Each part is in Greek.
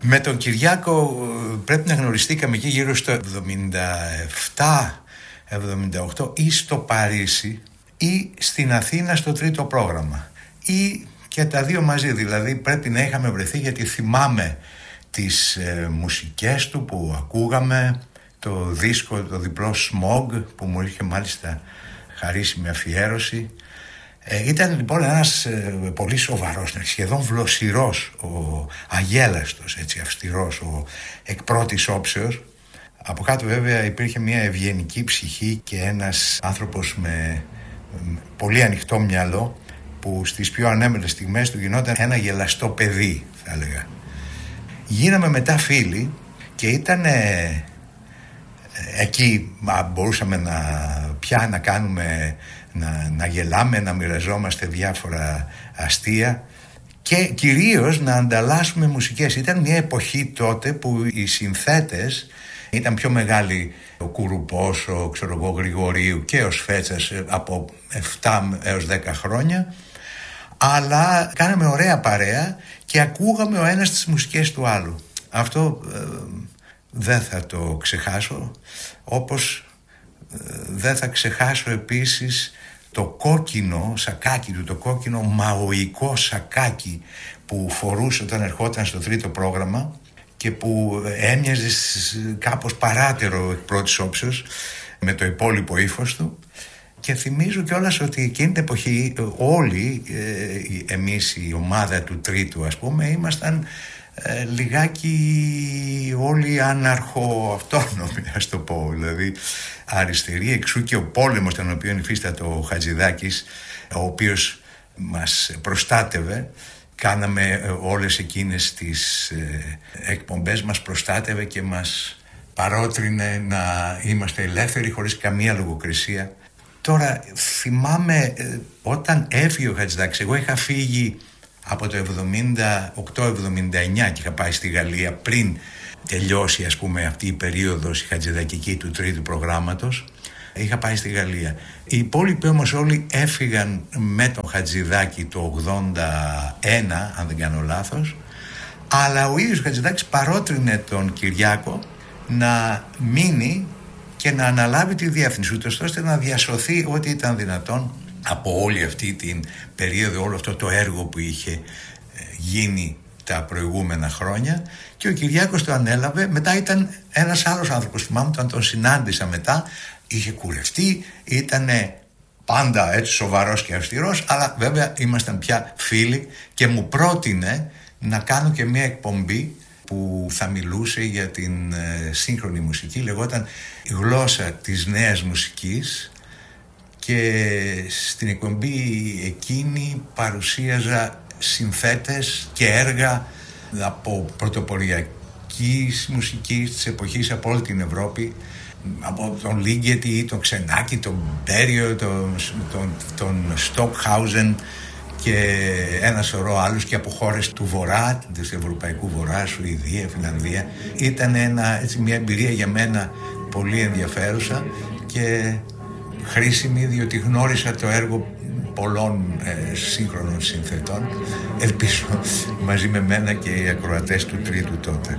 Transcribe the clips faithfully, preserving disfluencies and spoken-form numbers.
Με τον Κυριάκο πρέπει να γνωριστήκαμε εκεί γύρω στο εβδομήντα επτά εβδομήντα οκτώ ή στο Παρίσι ή στην Αθήνα στο τρίτο πρόγραμμα ή και τα δύο μαζί, δηλαδή πρέπει να είχαμε βρεθεί, γιατί θυμάμαι τις ε, μουσικές του που ακούγαμε, το δίσκο, το διπλό Smog που μου είχε μάλιστα χαρίσει με αφιέρωση. Ε, ήταν λοιπόν ένας ε, πολύ σοβαρός, σχεδόν βλοσιρός, ο αγέλαστος, έτσι αυστηρός, ο εκ πρώτης όψεως. Από κάτω βέβαια υπήρχε μια ευγενική ψυχή και ένας άνθρωπος με, με πολύ ανοιχτό μυαλό, που στις πιο ανέμελες στιγμές του γινόταν ένα γελαστό παιδί, θα έλεγα. Γίναμε μετά φίλοι και ήταν ε, εκεί μπορούσαμε να πια να κάνουμε, να, να γελάμε, να μοιραζόμαστε διάφορα αστεία και κυρίως να ανταλλάσσουμε μουσικές. Ήταν μια εποχή τότε που οι συνθέτες ήταν πιο μεγάλοι, ο Κουρουπός, ο ξέρω εγώ, Γρηγορίου και ο Σφέτσας από επτά έως δέκα χρόνια, αλλά κάναμε ωραία παρέα και ακούγαμε ο ένας τις μουσικές του άλλου. Αυτό ε, δεν θα το ξεχάσω, όπως ε, δεν θα ξεχάσω επίσης το κόκκινο σακάκι του, το κόκκινο μαοϊκό σακάκι που φορούσε όταν ερχόταν στο τρίτο πρόγραμμα και που έμοιαζε κάπως παράτερο εκ πρώτης όψεως με το υπόλοιπο ύφος του. Και θυμίζω κιόλας ότι εκείνη την εποχή όλοι ε, εμείς η ομάδα του τρίτου ας πούμε ήμασταν ε, λιγάκι όλοι αναρχοαυτόνομοι, ας το πω, δηλαδή αριστεροί, εξού και ο πόλεμος τον οποίο υφίστατο ο Χατζηδάκης, ο οποίος μας προστάτευε. Κάναμε όλες εκείνες τις ε, εκπομπές, μας προστάτευε και μας παρότρινε να είμαστε ελεύθεροι χωρίς καμία λογοκρισία. Τώρα θυμάμαι ε, όταν έφυγε ο Χατζηδάκης, εγώ είχα φύγει από το εβδομήντα οκτώ εβδομήντα εννιά και είχα πάει στη Γαλλία πριν τελειώσει ας πούμε αυτή η περίοδος η χατζηδακική του τρίτου προγράμματος. Είχα πάει στη Γαλλία. Οι υπόλοιποι όμως όλοι έφυγαν με τον Χατζηδάκη το ογδόντα ένα, αν δεν κάνω λάθος, αλλά ο ίδιος ο Χατζηδάκης παρότρινε τον Κυριάκο να μείνει και να αναλάβει τη διεύθυνση, ούτως ώστε να διασωθεί ό,τι ήταν δυνατόν από όλη αυτή την περίοδο, όλο αυτό το έργο που είχε γίνει τα προηγούμενα χρόνια, και ο Κυριάκος το ανέλαβε. Μετά ήταν ένας άλλος άνθρωπος, θυμάμαι όταν τον συνάντησα μετά, είχε κουρευτεί, ήταν πάντα έτσι σοβαρός και αυστηρός, αλλά βέβαια ήμασταν πια φίλοι και μου πρότεινε να κάνω και μια εκπομπή που θα μιλούσε για την ε, σύγχρονη μουσική, λεγόταν η γλώσσα της νέας μουσικής, και στην εκπομπή εκείνη παρουσίαζα συνθέτες και έργα από πρωτοποριακής μουσικής της εποχής από όλη την Ευρώπη, από τον Λίγκετη, τον Ξενάκη, τον Μπέριο, τον, τον, τον Στοκχάουζεν και ένα σωρό άλλους, και από χώρες του Βορρά, του Ευρωπαϊκού Βορρά, Σουηδία, Φιλανδία. Ήταν ένα, έτσι, μια εμπειρία για μένα πολύ ενδιαφέρουσα και χρήσιμη, διότι γνώρισα το έργο πολλών ε, σύγχρονων συνθετών. Ελπίζω μαζί με μένα και οι ακροατές του τρίτου τότε.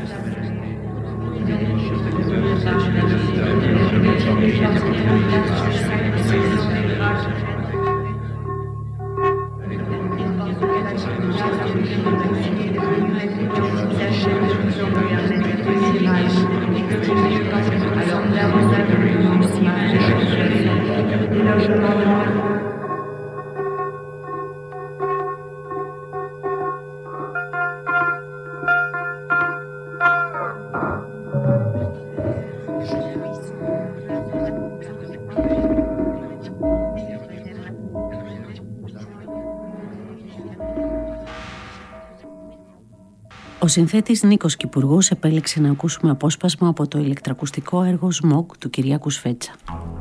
Ο συνθέτης Νίκος Κυπουργός επέλεξε να ακούσουμε απόσπασμα από το ηλεκτρακουστικό έργο Smog του Κυριάκου Σφέτσα.